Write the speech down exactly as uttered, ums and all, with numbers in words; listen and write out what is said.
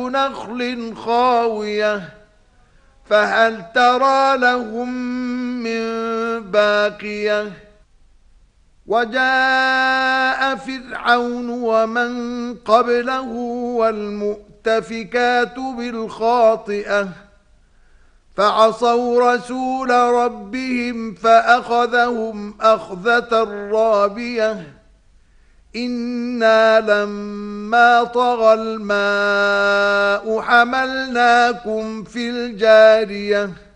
نخل خاوية فهل ترى لهم من باقية وجاء فرعون ومن قبله والمؤتفكات بالخاطئة فعصوا رسول ربهم فأخذهم أخذة رابية إنا لما طغى الماء حملناكم في الجارية